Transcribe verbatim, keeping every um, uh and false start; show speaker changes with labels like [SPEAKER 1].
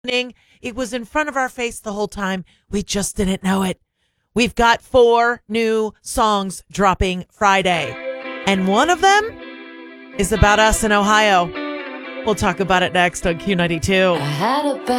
[SPEAKER 1] It was in front of our face the whole time. We just didn't know it. We've got four new songs dropping Friday, and one of them is about us in Ohio. We'll talk about it next on Q ninety-two.
[SPEAKER 2] I had a bad